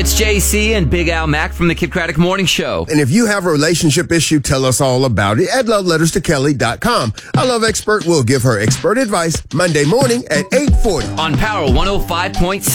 It's JC and Big Al Mack from the Kid Craddock Morning Show. And if you have a relationship issue, tell us all about it at loveletterstokelly.com. Our love expert will give her expert advice Monday morning at 8:40. On Power 105.7.